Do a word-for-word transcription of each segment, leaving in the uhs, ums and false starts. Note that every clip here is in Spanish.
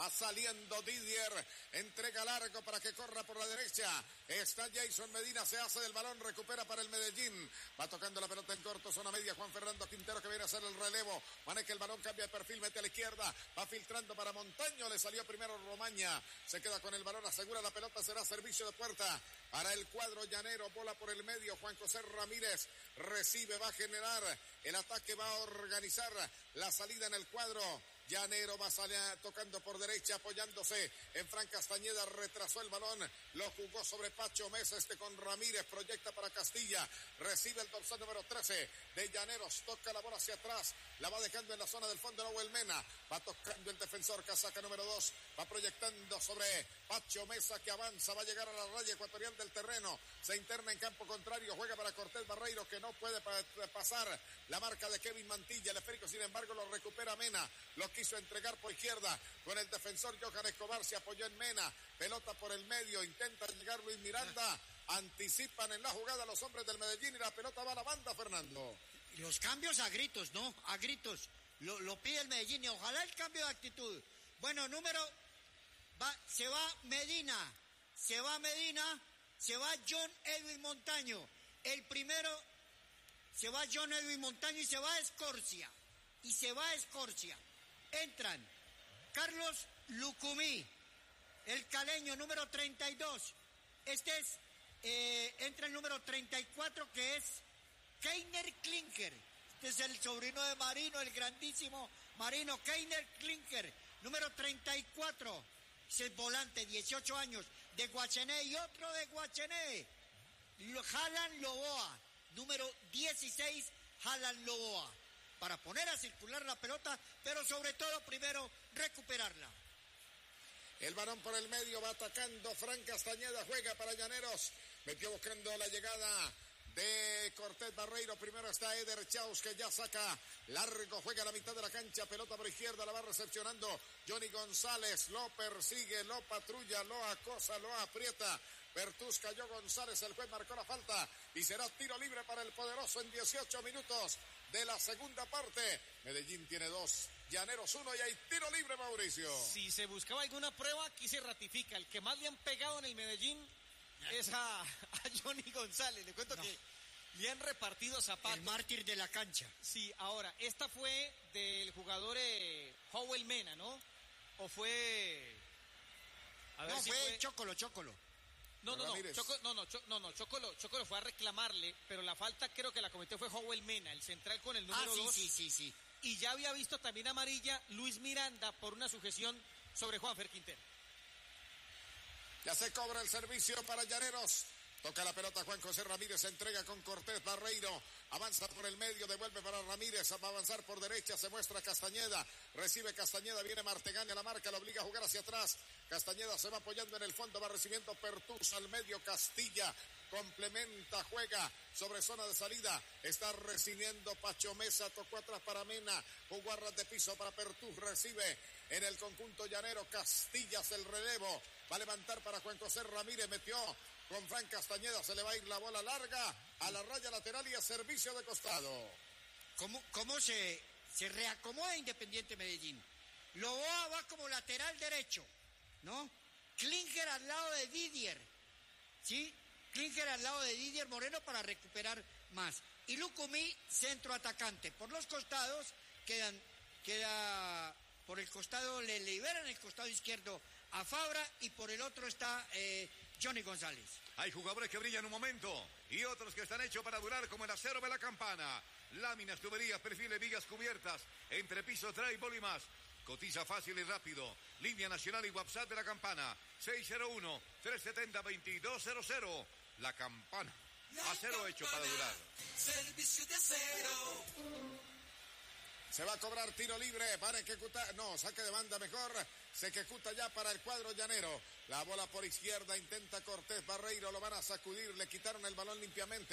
Va saliendo Didier, entrega largo para que corra por la derecha. Está Jason Medina, se hace del balón, recupera para el Medellín. Va tocando la pelota en corto, zona media. Juan Fernando Quintero que viene a hacer el relevo. Maneja el balón, cambia de perfil, mete a la izquierda. Va filtrando para Montaño, le salió primero Romaña. Se queda con el balón, asegura la pelota, será servicio de puerta para el cuadro llanero. Bola por el medio, Juan José Ramírez recibe, va a generar el ataque, va a organizar la salida en el cuadro llanero. Va a salir tocando por derecha, apoyándose en Fran Castañeda, retrasó el balón, lo jugó sobre Pacho Mesa, este con Ramírez, proyecta para Castilla, recibe el dorsal número trece de Llaneros, toca la bola hacia atrás, la va dejando en la zona del fondo Nahuel Mena, va tocando el defensor, casaca número dos, va proyectando sobre Pacho Mesa que avanza, va a llegar a la raya ecuatorial del terreno, se interna en campo contrario, juega para Cortés Barreiro que no puede pasar la marca de Kevin Mantilla, el esférico sin embargo lo recupera Mena, lo quiso entregar por izquierda con el defensor Johan Escobar, se apoyó en Mena, pelota por el medio, intenta llegar Luis Miranda, anticipan en la jugada los hombres del Medellín y la pelota va a la banda, Fernando. Los cambios a gritos, ¿no? A gritos, lo, lo pide el Medellín y ojalá el cambio de actitud. Bueno, número, va, se va Medina, se va Medina, se va John Edwin Montaño, el primero, se va John Edwin Montaño y se va Escorcia, y se va Escorcia. Entran Carlos Lucumí, el caleño, número treinta y dos. Este es, eh, entra el número treinta y cuatro, que es Keiner Klinker. Este es el sobrino de Marino, el grandísimo Marino, Keiner Klinker, número treinta y cuatro. Es el volante, dieciocho años, de Guachené, y otro de Guachené, Jalan Loboa, número dieciséis, Jalan Loboa, para poner a circular la pelota, pero sobre todo primero recuperarla. El balón por el medio, va atacando Fran Castañeda, juega para Llaneros, metió buscando la llegada de Cortés Barreiro, primero está Eder Chaus que ya saca largo, juega a la mitad de la cancha, pelota por izquierda, la va recepcionando Johnny González, lo persigue, lo patrulla, lo acosa, lo aprieta, Bertús cayó González, el juez marcó la falta y será tiro libre para el poderoso en dieciocho minutos de la segunda parte. Medellín tiene dos, Llaneros uno y hay tiro libre, Mauricio. Si se buscaba alguna prueba, aquí se ratifica, el que más le han pegado en el Medellín es a, a Johnny González. Le cuento no. que le han repartido zapatos. El mártir de la cancha. Sí, ahora, esta fue del jugador eh, Howell Mena, ¿no? ¿O fue...? A ver no, si fue, fue Chocolo, Chocolo. No, no, no, Choco, no, no, Cho, no, no, Chocolo, Chocolo fue a reclamarle, pero la falta creo que la cometió fue Howell Mena, el central con el número dos. Ah, sí, sí, sí, sí. Y ya había visto también amarilla Luis Miranda por una sujeción sobre Juanfer Quintero. Ya se cobra el servicio para Llaneros. Toca la pelota Juan José Ramírez, se entrega con Cortés Barreiro, avanza por el medio, devuelve para Ramírez, va a avanzar por derecha, se muestra Castañeda, recibe Castañeda, viene Martegani a la marca, lo obliga a jugar hacia atrás, Castañeda se va apoyando en el fondo, va recibiendo Pertús al medio, Castilla complementa, juega sobre zona de salida, está recibiendo Pacho Mesa, tocó atrás para Mena, jugó a ras de piso para Pertús, recibe en el conjunto llanero, Castillas el relevo, va a levantar para Juan José Ramírez, metió con Fran Castañeda, se le va a ir la bola larga a la raya lateral y a servicio de costado. ¿Cómo, cómo se, se reacomoda Independiente Medellín? Loboa va como lateral derecho, ¿no? Klinker al lado de Didier, ¿sí? Klinker al lado de Didier Moreno para recuperar más. Y Lucumí, centro atacante. Por los costados quedan, queda, por el costado, le liberan el costado izquierdo a Fabra y por el otro está eh, Johnny González. Hay jugadores que brillan un momento y otros que están hechos para durar, como el acero de la campana. Láminas, tuberías, perfiles, vigas cubiertas, entrepiso, drywall y más. Cotiza fácil y rápido. Línea nacional y WhatsApp de la campana. seis cero uno, tres siete cero, dos dos cero cero. La campana. La acero campana, hecho para durar. Servicio de acero. Se va a cobrar tiro libre para ejecutar, no, saque de banda mejor, se ejecuta ya para el cuadro llanero. La bola por izquierda, intenta Cortés Barreiro, lo van a sacudir, le quitaron el balón limpiamente.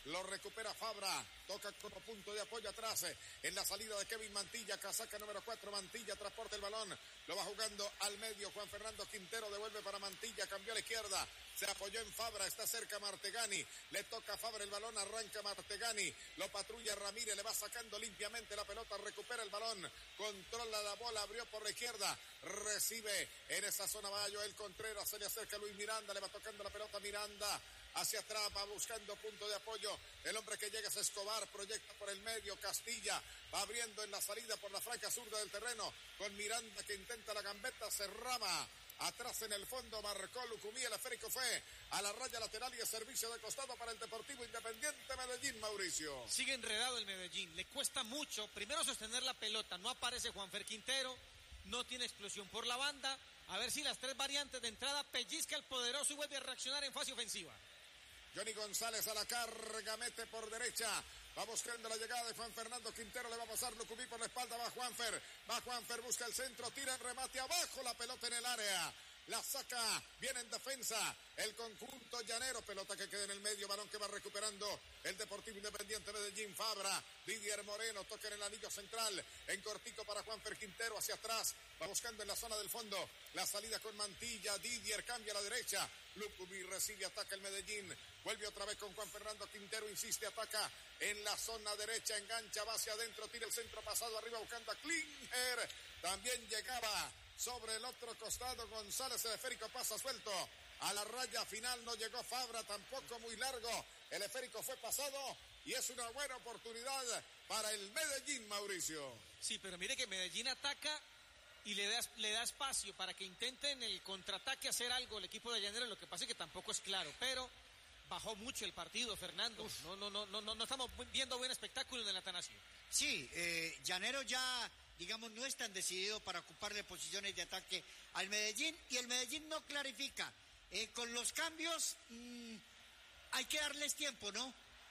lo recupera Fabra, toca como punto de apoyo atrás, eh, en la salida de Kevin Mantilla, casaca número cuatro, Mantilla transporta el balón, lo va jugando al medio, Juan Fernando Quintero devuelve para Mantilla, cambió a la izquierda, se apoyó en Fabra, está cerca Martegani, le toca a Fabra el balón, arranca Martegani, lo patrulla Ramírez, le va sacando limpiamente la pelota, recupera el balón, controla la bola, abrió por la izquierda, recibe en esa zona va Joel Contreras, se le acerca Luis Miranda, le va tocando la pelota Miranda, hacia atrás, va buscando punto de apoyo, el hombre que llega es Escobar, proyecta por el medio, Castilla, va abriendo en la salida por la franca zurda del terreno, con Miranda que intenta la gambeta, cerraba, atrás en el fondo marcó Lucumí, el esférico fue a la raya lateral y el servicio de costado para el Deportivo Independiente Medellín, Mauricio. Sigue enredado el Medellín, le cuesta mucho, primero sostener la pelota, no aparece Juanfer Quintero, no tiene explosión por la banda, a ver si las tres variantes de entrada pellizca el poderoso y vuelve a reaccionar en fase ofensiva. Johnny González a la carga, mete por derecha, va buscando la llegada de Juan Fernando Quintero, le va a pasar Lucumí por la espalda, va Juanfer, va Juanfer, busca el centro, tira el remate abajo, la pelota en el área, la saca, viene en defensa, el conjunto llanero, pelota que queda en el medio, balón que va recuperando el Deportivo Independiente Medellín, Fabra, Didier Moreno, toca en el anillo central, en cortico para Juanfer Quintero, hacia atrás, va buscando en la zona del fondo, la salida con Mantilla, Didier cambia a la derecha, Lucumí recibe, ataca el Medellín, vuelve otra vez con Juan Fernando Quintero, insiste, ataca en la zona derecha, engancha, va hacia adentro, tira el centro pasado arriba buscando a Klinger, también llegaba sobre el otro costado González, el esférico pasa suelto, a la raya final no llegó Fabra, tampoco muy largo, el esférico fue pasado y es una buena oportunidad para el Medellín, Mauricio. Sí, pero mire que Medellín ataca y le da, le da espacio para que intenten el contraataque hacer algo el equipo de Llanero, lo que pasa es que tampoco es claro, pero bajó mucho el partido, Fernando. Uf. No, no, no, no, no, no estamos viendo buen espectáculo en el Atanasio. Sí, eh, Llanero ya, digamos, no es tan decidido para ocuparle posiciones de ataque al Medellín y el Medellín no clarifica. Eh, con los cambios mmm, hay que darles tiempo, ¿no?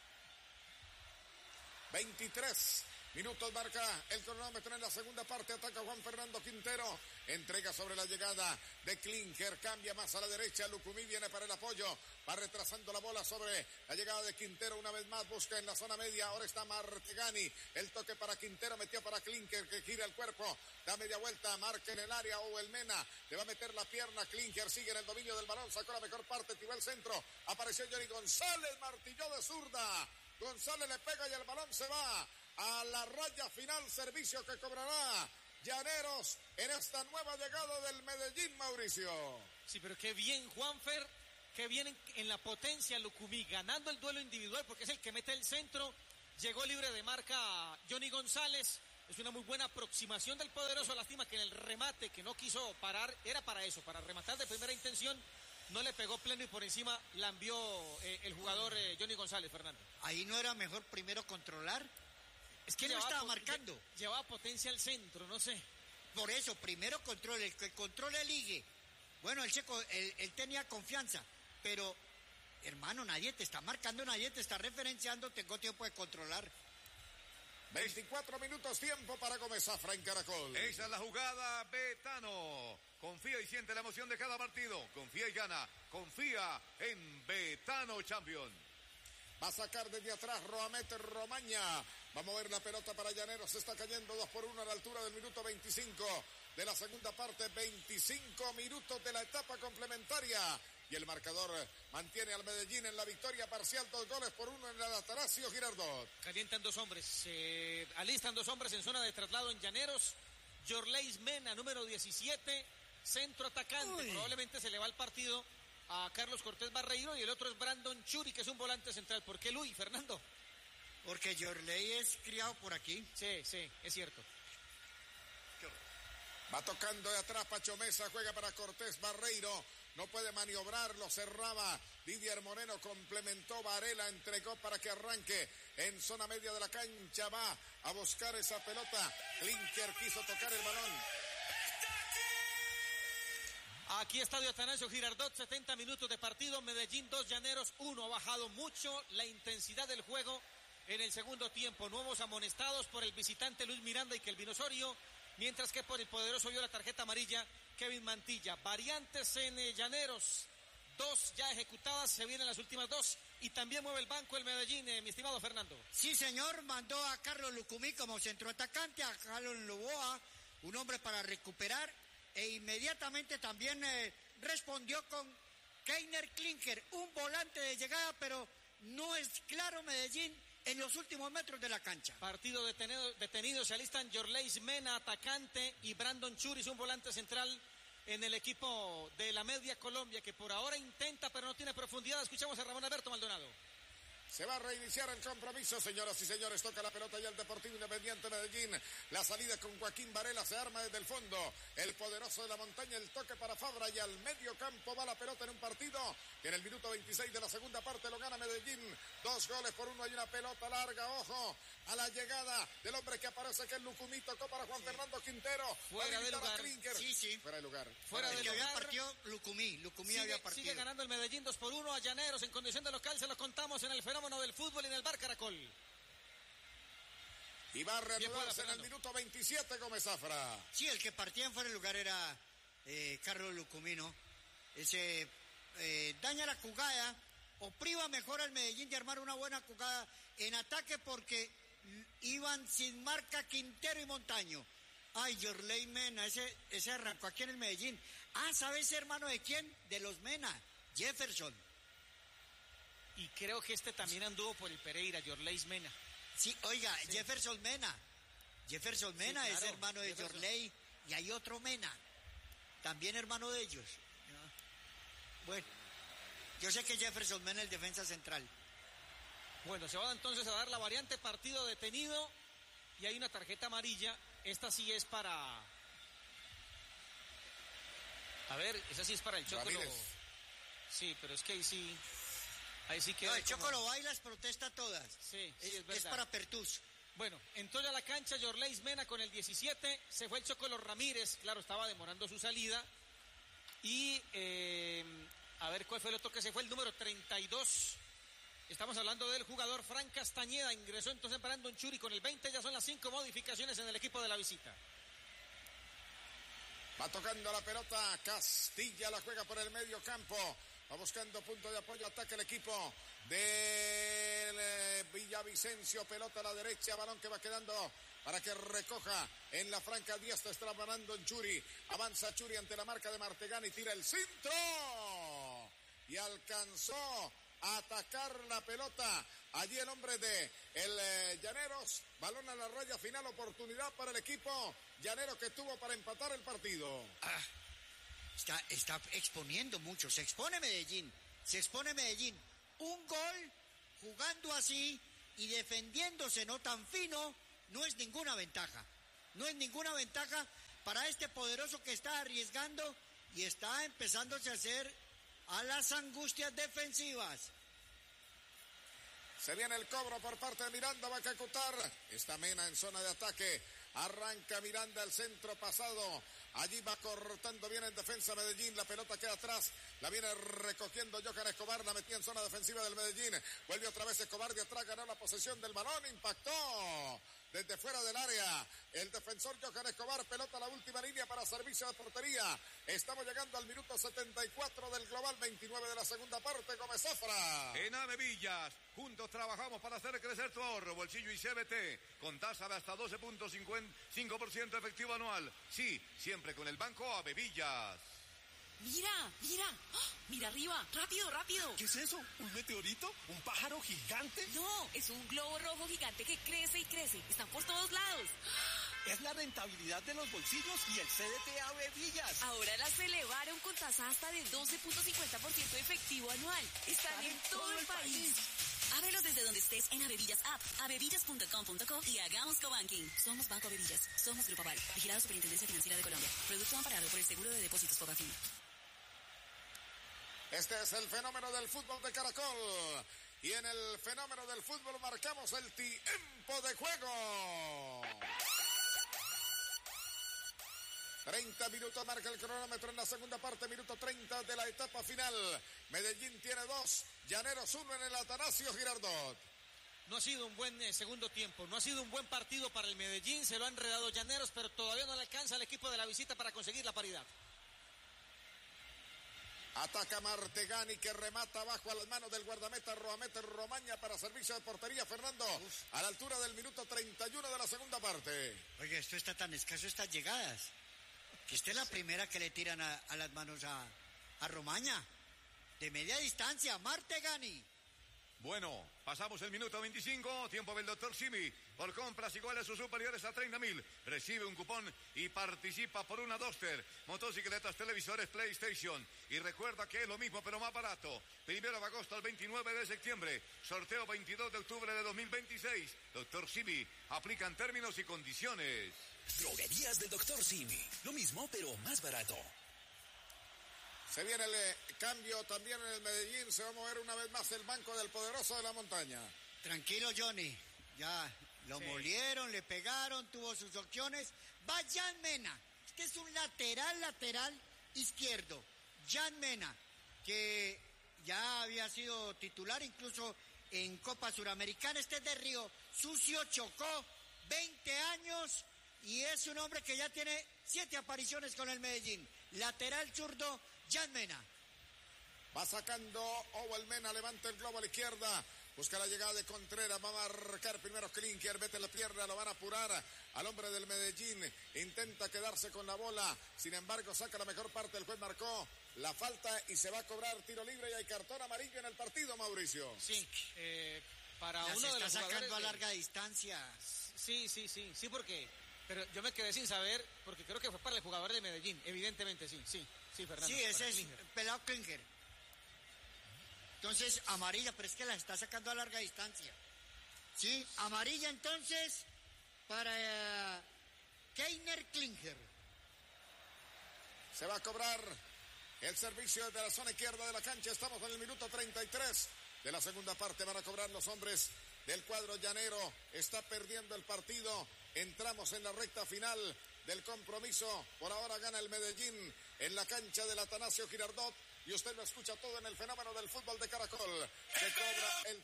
veintitrés minutos marca el cronómetro en la segunda parte, ataca Juan Fernando Quintero, entrega sobre la llegada de Klinger, cambia más a la derecha, Lucumí viene para el apoyo, va retrasando la bola sobre la llegada de Quintero, una vez más busca en la zona media, ahora está Martegani, el toque para Quintero, metió para Klinger que gira el cuerpo, da media vuelta, marca en el área, o el Mena, le va a meter la pierna, Klinger sigue en el dominio del balón, sacó la mejor parte, tiró el centro, apareció Johnny González, martilló de zurda, González le pega y el balón se va a la raya final, servicio que cobrará Llaneros en esta nueva llegada del Medellín, Mauricio. Sí, pero qué bien Juanfer, qué bien en, en la potencia Lucumí, ganando el duelo individual porque es el que mete el centro, llegó libre de marca Johnny González, es una muy buena aproximación del poderoso, lástima que en el remate que no quiso parar, era para eso, para rematar de primera intención, no le pegó pleno y por encima la envió eh, el jugador eh, Johnny González, Fernando. Ahí no era mejor primero controlar. Es que no estaba marcando. Llevaba potencia al centro, no sé. Por eso, primero control, el que controla el ligue. Bueno, el Checo, él, él tenía confianza, pero, hermano, nadie te está marcando, nadie te está referenciando, tengo tiempo de controlar. veinticuatro minutos, tiempo para Gómez Zafra en Caracol. Esa es la jugada, Betano. Confía y siente la emoción de cada partido. Confía y gana. Confía en Betano Champion. Va a sacar desde atrás Roamete Romaña. Va a mover la pelota para Llaneros. Se está cayendo dos por uno a la altura del minuto veinticinco de la segunda parte. veinticinco minutos de la etapa complementaria. Y el marcador mantiene al Medellín en la victoria parcial. Dos goles por uno en el Atanasio Girardot. Calientan dos hombres. Eh, alistan dos hombres en zona de traslado en Llaneros. Yorleis Mena, número diecisiete, centro atacante. Uy. Probablemente se le va el partido a Carlos Cortés Barreiro y el otro es Brandon Churi, que es un volante central. ¿Por qué Luis, Fernando? Porque Yorley es criado por aquí. Sí, sí, es cierto. Va tocando de atrás Pacho Mesa, juega para Cortés Barreiro, no puede maniobrarlo, cerraba Didier Moreno, complementó Varela, entregó para que arranque en zona media de la cancha, va a buscar esa pelota, Klinger quiso tocar el balón. Aquí Estadio Atanasio Girardot, setenta minutos de partido, Medellín dos, Llaneros uno. Ha bajado mucho la intensidad del juego en el segundo tiempo. Nuevos amonestados por el visitante Luis Miranda y Kelvin Osorio, mientras que por el poderoso vio la tarjeta amarilla Kevin Mantilla. Variantes en eh, Llaneros, dos ya ejecutadas, se vienen las últimas dos y también mueve el banco el Medellín, eh, mi estimado Fernando. Sí, señor, mandó a Carlos Lucumí como centroatacante, a Carlos Loboa, un hombre para recuperar, e inmediatamente también eh, respondió con Keiner Klinker, un volante de llegada, pero no es claro Medellín en los últimos metros de la cancha. Partido detenido, detenido se alistan Yorleis Mena, atacante, y Brandon Churis, un volante central en el equipo de la Media Colombia, que por ahora intenta, pero no tiene profundidad. Escuchamos a Ramón Alberto Maldonado. Se va a reiniciar el compromiso, señoras y señores. Toca la pelota ya el Deportivo Independiente Medellín. La salida con Joaquín Varela se arma desde el fondo. El poderoso de la montaña, el toque para Fabra y al medio campo va la pelota en un partido que en el minuto veintiséis de la segunda parte lo gana Medellín. Dos goles por uno. Hay una pelota larga. Ojo a la llegada del hombre que aparece, que es Lucumí. Tocó para Juan sí. Fernando Quintero. Fuera de lugar. Sí, sí. Fuera de lugar. Fuera de lugar. Había partido Lucumí. Lucumí sigue, había partido. Sigue ganando el Medellín dos por uno a Llaneros en condición de local. Se lo contamos en el fenómeno del fútbol y en el Bar Caracol. Y va a reanudarse en el minuto veintisiete Gómez Zafra. Sí, el que partía en fuera de lugar era eh, Carlos Lucumino. Ese eh, daña la jugada o priva mejor al Medellín de armar una buena jugada en ataque, porque iban sin marca Quintero y Montaño. Ay, Yorley Mena, ese, ese arrancó aquí en el Medellín. Ah, ¿sabes hermano de quién? De los Mena, Jefferson. Y creo que este también anduvo por el Pereira, Yorleis Mena. Sí, oiga, sí. Jefferson Mena. Jefferson Mena sí, claro, es hermano de Jefferson. Yorley, y hay otro Mena, también hermano de ellos. Bueno, yo sé que Jefferson Mena es el defensa central. Bueno, se va entonces a dar la variante, partido detenido, y hay una tarjeta amarilla. Esta sí es para... A ver, esa sí es para el Chocolo. Sí, pero es que ahí sí... Ahí sí queda. No, el como... Chocolo Bailas protesta todas. Sí, sí, es, es verdad. Es para Pertus. Bueno, entró ya a la cancha Yorleis Mena con el diecisiete, se fue el Chocolo Ramírez, claro, estaba demorando su salida. Y, eh, a ver cuál fue el otro que se fue, el número treinta y dos. Estamos hablando del jugador Fran Castañeda, ingresó entonces Brandon Churi con el veinte, ya son las cinco modificaciones en el equipo de la visita. Va tocando la pelota, Castilla la juega por el medio campo. Va buscando punto de apoyo, ataca el equipo del eh, Villavicencio, pelota a la derecha, balón que va quedando para que recoja en la franca diestra, está parando en Churi, avanza Churi ante la marca de Martegani, tira el centro y alcanzó a atacar la pelota, allí el hombre de el eh, Llaneros, balón a la raya final, oportunidad para el equipo llanero que tuvo para empatar el partido. Ah. Está, está exponiendo mucho, se expone Medellín, se expone Medellín. Un gol jugando así y defendiéndose no tan fino, no es ninguna ventaja. No es ninguna ventaja para este poderoso que está arriesgando y está empezándose a hacer a las angustias defensivas. Se viene el cobro por parte de Miranda, va a ejecutar. Está Mena en zona de ataque. Arranca Miranda el centro pasado. Allí va cortando bien en defensa Medellín. La pelota queda atrás. La viene recogiendo Johan Escobar. La metía en zona defensiva del Medellín. Vuelve otra vez Escobar de atrás. Ganó la posesión del balón. Impactó desde fuera del área el defensor Johan Escobar. Pelota a la última línea para servicio de portería. Estamos llegando al minuto setenta y cuatro del global, veintinueve de la segunda parte. Gómez Zafra. En Ave Villas, juntos trabajamos para hacer crecer tu ahorro, bolsillo y C B T, con tasa de hasta doce punto cinco por ciento efectivo anual. Sí, siempre con el Banco Ave Villas. Mira, mira, ¡oh! Mira arriba, rápido, rápido. ¿Qué es eso? ¿Un meteorito? ¿Un pájaro gigante? No, es un globo rojo gigante que crece y crece. Están por todos lados. Es la rentabilidad de los bolsillos y el C D T Ave Villas. Ahora las elevaron con tasa hasta de doce punto cincuenta por ciento efectivo anual. Están, Están en, en todo, todo el país. país. Ábrelos desde donde estés en Avevillas App, avevillas punto com punto co y hagamos cobanking. Somos Banco Avevillas, somos Grupo Aval, vigilado Superintendencia Financiera de Colombia. Producto amparado por el Seguro de Depósitos Fogafín. Este es el fenómeno del fútbol de Caracol. Y en el fenómeno del fútbol marcamos el tiempo de juego. treinta minutos marca el cronómetro en la segunda parte, minuto treinta de la etapa final. Medellín tiene dos, Llaneros uno en el Atanasio Girardot. No ha sido un buen eh, segundo tiempo, no ha sido un buen partido para el Medellín, se lo ha enredado Llaneros, pero todavía no le alcanza al equipo de la visita para conseguir la paridad. Ataca Martegani, que remata abajo a las manos del guardameta Roamete Romaña para servicio de portería, Fernando, Uf. a la altura del minuto treinta y uno de la segunda parte. Oye, esto está tan escaso, estas llegadas, que esta es la primera que le tiran a, a las manos a, a Romaña, de media distancia, Martegani. Bueno, pasamos el minuto veinticinco, tiempo del doctor Simi. Por compras iguales o superiores a treinta mil, recibe un cupón y participa por una Duster, motocicletas, televisores, PlayStation. Y recuerda que es lo mismo pero más barato. Primero de agosto al veintinueve de septiembre, sorteo veintidós de octubre de dos mil veintiséis. doctor Simi, aplican términos y condiciones. Droguerías del doctor Simi, lo mismo pero más barato. Se viene el eh, cambio también en el Medellín. Se va a mover una vez más el banco del poderoso de la montaña. Tranquilo, Johnny. Ya lo sí. molieron, le pegaron, tuvo sus opciones. Va Jan Mena. Este es un lateral, lateral izquierdo. Jan Mena, que ya había sido titular incluso en Copa Suramericana. Este es de Río Sucio, Chocó, veinte años. Y es un hombre que ya tiene siete apariciones con el Medellín. Lateral zurdo, Jan Mena. Va sacando Owel Mena, levanta el globo a la izquierda. Busca la llegada de Contreras, va a marcar primero Klinker, mete la pierna, lo van a apurar al hombre del Medellín. Intenta quedarse con la bola, sin embargo saca la mejor parte. El juez marcó la falta y se va a cobrar tiro libre y hay cartón amarillo en el partido, Mauricio. Sí, eh, para Las uno de los está sacando a de... larga distancia. Sí, sí, sí, sí, porque... Pero yo me quedé sin saber, porque creo que fue para el jugador de Medellín. Evidentemente, sí, sí, sí, Fernando. Sí, ese es Klinker. pelado Klinker. Entonces, amarilla, pero es que la está sacando a larga distancia. Sí, amarilla entonces para uh, Keiner Klinker. Se va a cobrar el servicio de la zona izquierda de la cancha. Estamos en el minuto treinta y tres de la segunda parte. Van a cobrar los hombres del cuadro llanero. Está perdiendo el partido. Entramos en la recta final del compromiso. Por ahora gana el Medellín en la cancha del Atanasio Girardot. Y usted lo escucha todo en el fenómeno del fútbol de Caracol. Se cobra el,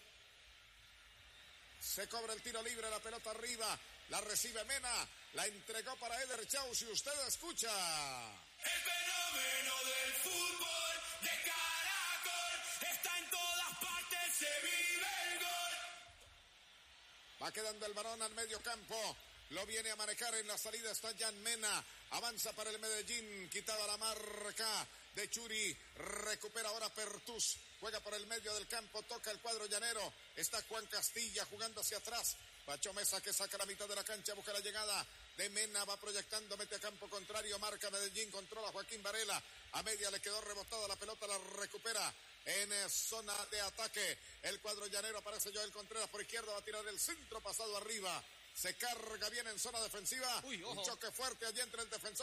se cobra el tiro libre, la pelota arriba. La recibe Mena. La entregó para Eder Chaus y usted escucha. El fenómeno del fútbol de Caracol está en todas partes, se vive el gol. Va quedando el balón al medio campo. Lo viene a manejar en la salida, está Jan Mena. Avanza para el Medellín, quitada la marca de Churi. Recupera ahora Pertus. Juega por el medio del campo, toca el cuadro llanero. Está Juan Castilla jugando hacia atrás. Pacho Mesa que saca la mitad de la cancha, busca la llegada de Mena, va proyectando, mete a campo contrario, marca Medellín, controla Joaquín Varela. A media le quedó rebotada la pelota, la recupera en zona de ataque. El cuadro llanero, aparece Joel Contreras por izquierda, va a tirar el centro pasado arriba. Se carga bien en zona defensiva. Uy, un choque fuerte allí entre el defensor